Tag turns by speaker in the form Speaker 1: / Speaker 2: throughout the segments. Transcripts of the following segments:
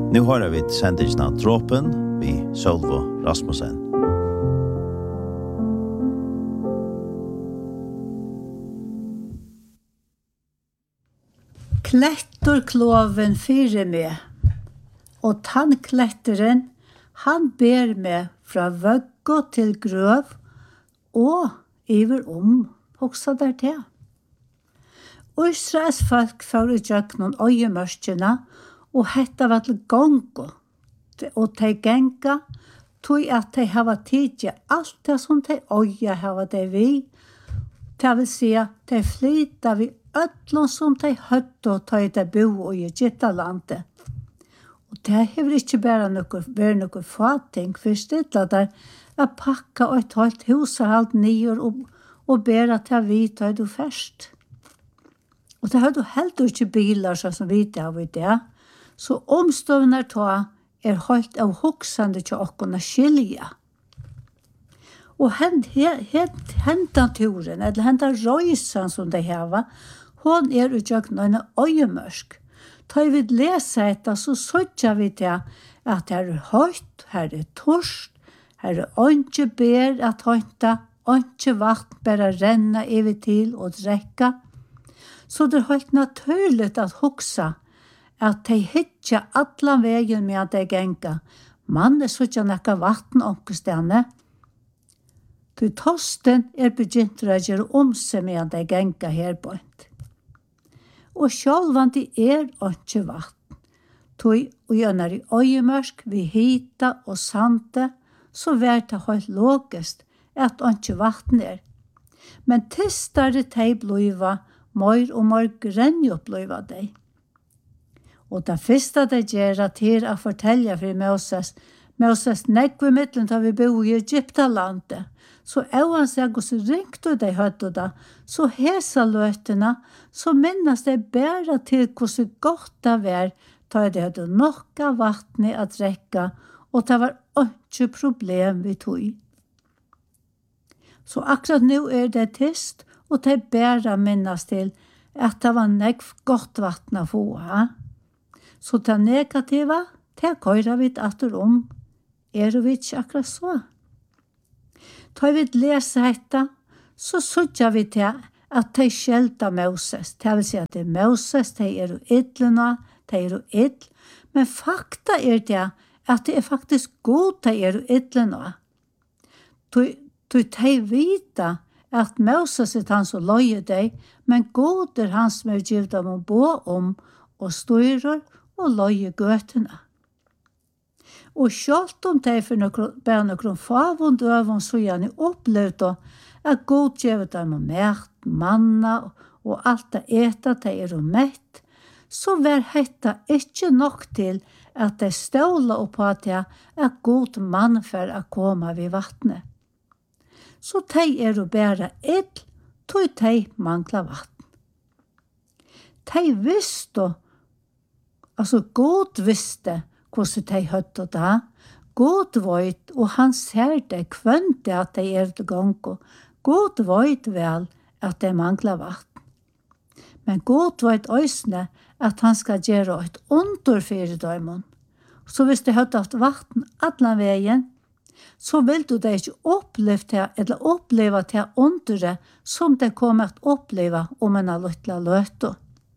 Speaker 1: Nu har vi sendingen Dråpen vid Sølvo Rasmussen.
Speaker 2: Klettor kloven fyre med, og tannkletteren, han ber med fra vøggo til grøv, og iver hoksa der til. Israels folk får utjøk noen øyemørskjene, og hetta var til gongo, og de genga, tog at de hava tidje alt det som de øye hava de vi, det vil si at de flyta vi ødlån som de høtte og tog de bo i Egyptalandet. Og det hever ikke bare noe fating, for stilla der å pakka og et halvt husehalt nyer og bæra til vi tog du først. Og det har du helt ikke biler som vi av i det. Så omstøvende helt av hoksande til åkken å skilja. Og hentan turen, eller hentan røysen som de heva, hon utjøkken en øyemørsk. Da vi leser etter, så søtter vi til at her høyt, her torst, her ønske ber at høyta, ønske vakt bare renna evig til og drekka. Så det helt naturligt at hoksa at de hitja allan vegen med at de genga. Man søtter nekka vatten omkestene. Du tosten begynt å gjøre seg med at de genga herpånt. Og sjálvan de ikke vatten. Tog og gjønner i øyemørsk, vi hita og sante, så vær det helt logisk at ikke vatten Men tistare de bliva, mer og mer grenje bliva de. Og det første de gjør til å fortelle for Moses nekve middelen da vi bo i Egyptalandet, så han seg hvordan ringte de høtte da, så hesa løtene, så minnes de bare til hvordan godt det var, da de hadde nok av vattnet å drekke, og det var ikke problem vi tog. Så akkurat nå det tyst, og de bare minnes til at det var nekv godt vatten å få. Så det negativa, det køyrer vi etter vi ikke akkurat så. Da vi leser dette, så sørger vi til at de skjelter Moses. Det vil si at det Moses, de idlene, de idl. Men fakta det at det faktisk god de idlene. De vita at Moses han som løyer deg, men god han som givet dem å bo og styrer og løyer gøtene. Og selv om de for noen favon døven så gjerne opplevde at god givet dem å mært, manna og alt det etter de mett, så var dette ikke nok til at de stålet opp på at god mann for å komme ved vattnet. Så de bare tog de mangler vatten. De visste, altså god visste, hvordan de høtte da. God vet, og han ser det kvønte at de til gang. God vet vel at de mangler vatten. Men god vet også at han skal gjøre et under for dem. Så hvis de høtte hatt vatten alle veien, så vil du det ikke oppleve til undere som det kommer til å oppleve en lille løte.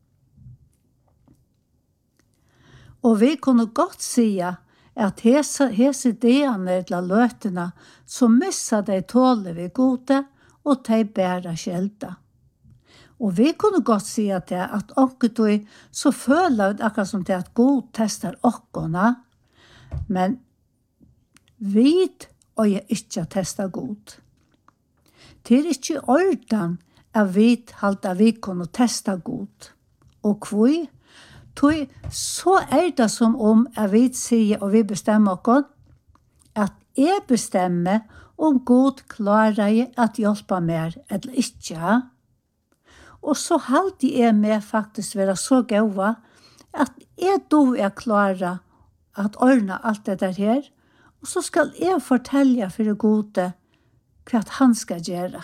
Speaker 2: Og vi kunne godt si at hese ideene til løtene, så misser de tåle vi gode, og de bærer skjelda. Og vi kunne godt si at onket så føler vi akkurat som det at god tester okkene, men vi og jeg ikke testa god. Det ikke ordan at vi halte vi kunne testa god. Og hvor? Så det som at vi sier og vi bestemmer oss at jeg bestemmer om god klarer at hjelpe mer eller ikke. Og så halte jeg med faktisk være så gode at jeg klarer at ordne alt det der her, og så skal jeg fortelle for det gode hva han skal gjøre.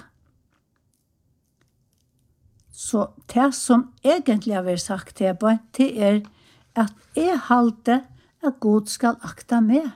Speaker 2: Så det som egentlig har vært sagt til på, det at jeg halte at God skal akta meg.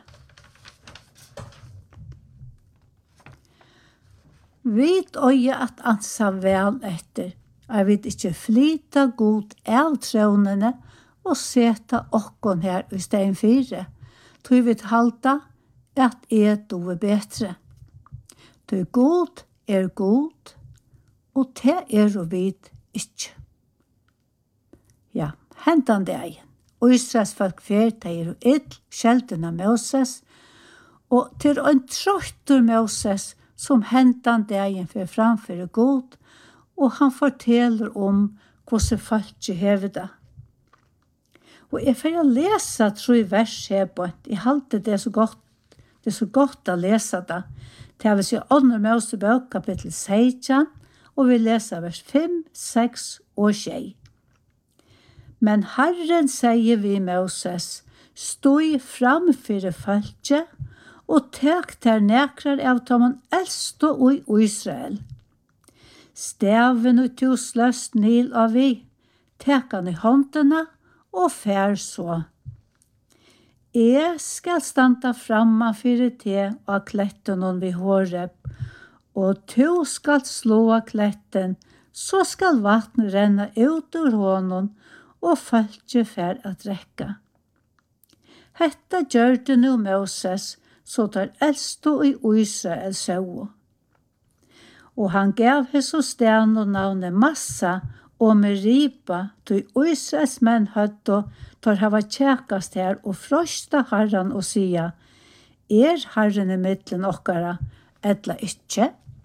Speaker 2: Vit øye at ansa vel etter, jeg vet ikke flyta god av trånene og seta okkon her i stein 4, tog vi halta at doe betre. Du god god, og te og vid ikke. Ja, hentan det egen. Og Israels folk fer, de og ill, skjelden av Moses, og til en trøytter Moses som hentan det egen fer framfor god, og han forteller om hvordan folk hever det. Og jeg får lese 3 vers her på, jeg halte det så godt å lese det. Det vil si 2. Mosebok, kapittel 16, og vi leser vers 5, 6 og 6. Men Herren sier vi Moses, stoi framfyr folket, og tek der nekrar av tommen eldste og i Israel. Steven og tusløst nil av vi, tek han i håndene, og fær så. Jeg skal standa framma fyrir te av kletten om vi Horeb, og to skal slå av kletten, så skal vatten renne ut ur hånden, og folket fær at rekka. Hetta gjør det nu Moses, så der eldste i Israel så. Og han gav hos sted og navnet Massa, og Meriba, til Israels menn høtte, tar hava tjekast her, og frøsta Herren og sia, Herren i middelen okkara, etla ikkje?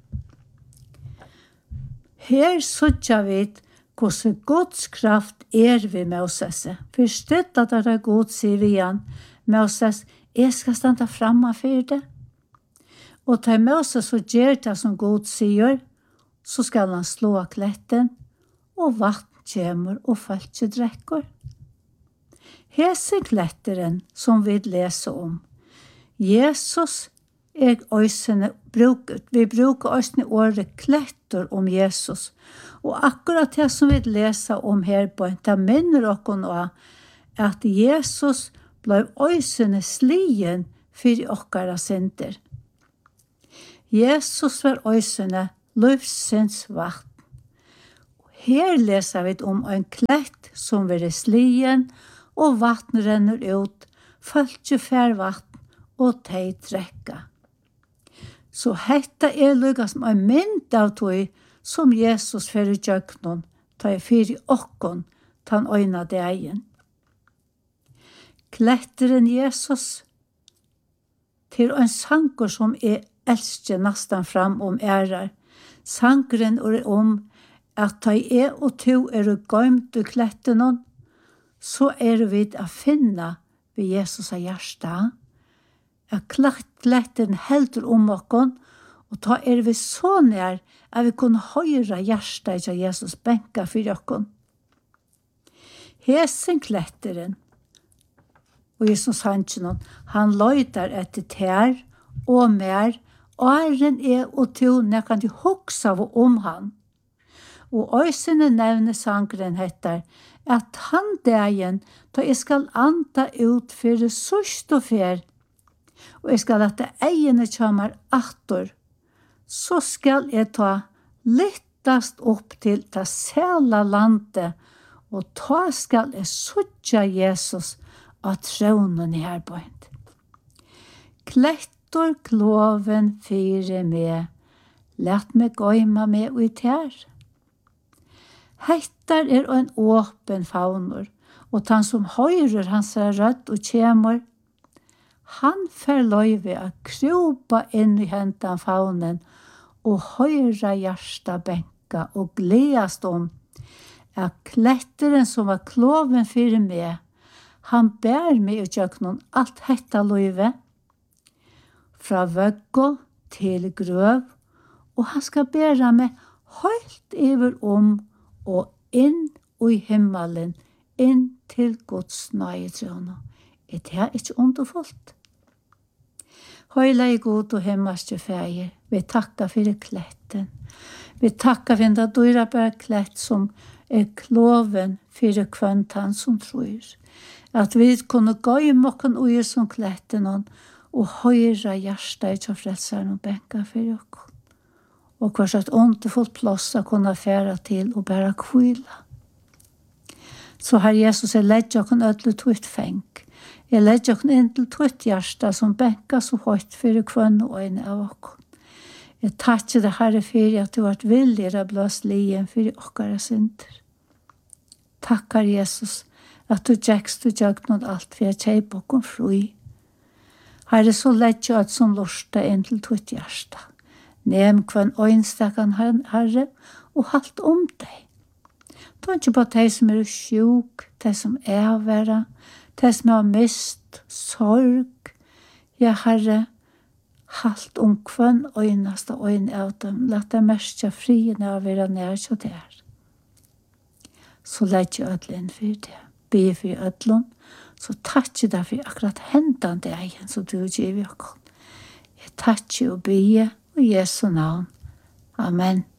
Speaker 2: Her suttja vit, hvordan Guds kraft vi Moses. Forstått at det god, sier vi han, Moses, jeg skal standa framma for det. Og til Moses så gjør det som god sier, så skal han slå av kletten, og vatten kommer og folket drekker. Hese kletteren som vi leser om. Jesus øysene bruket. Vi bruker øysene året kletter om Jesus. Og akkurat det som vi leser om her på, det minner dere nå at Jesus ble øysene slien for dere synder. Jesus var øysene livssyns vatten. Her leser vi om en klett som vil slien, og vatten renner ut, følger fær vatten, og teg drekka. Så hetta lykka som en mynd av tog, som Jesus fyrir djøknon, ta fyrir okkon, tan øyna degen. Kletteren Jesus til en sanger som elsker nastan fram om ærar. Sangeren om at ta og to gøymt og klettenon, så vi å finne ved Jesus av hjertet. At kletteren helder om okkon, og ta vi så nær at vi kunne høyre hjertet av Jesus benka for okkon. Hesen kletteren, og Jesus han løyter etter tær og mer, og og to nekan de hoksa om han. Og øysene nevne sangren heter at han dagen da jeg skal anta ut for sørst og fer, og jeg skal lette eiene kommer atter, så skal jeg ta littast opp til det sela landet, og ta skal jeg suttja Jesus av tronen i herbeint. Klettor kloven fire med, lett meg gøyma med og i tær. Hettar en åpen faunor, og han som høyrer hans rødt og kjemur, han får løyve å kropa inn i hentan faunen og høyra hjärsta benka og gledast om at kletteren som var kloven fyrir meg, han bær meg og tjøknon alt hetta løyve, fra vøggo til grøv, og han skal bæra meg høyt iver og inn i himmelen, inn til Guds nøyetrønne. Det ikke underfullt? Høyla i god og himmelske feir, vi takkar for kletten. Vi takkar for den dyrebare klett som kloven for kvantan som tror. At vi kunne gå i mokken ui som kletten og høyre hjertet til frelseren og benka for dere. Og hva så et underfullt plass å kunne fære til og bare kvile. Så har Jesus ledger dere ødelig tvitt fenk. Jeg ledger dere inn til tvitt hjerte som benka så høyt for kvann og øyne av dere. Jeg takker det Herre for at du har vært villig å blåse lien for dere synder. Takkar Jesus at du gjekst du gjør noe alt for å kjøpe dere fri. Herre, så ledger jeg som lortet inn til tvitt hjerte. Nem kvann øynstakken Herre og halt om deg. Du er ikke på de som sjuk, de som verre, de som har mist, sorg. Ja, Herre, halt om kvann øyneste øyn av dem. Lett deg merke frien av å være nær så der. Så lett jeg ødelen for det. Be for ødelen. Så takker deg for akkurat hendene deg som du gjør. Jeg takker og be i Jesu navn. Amen.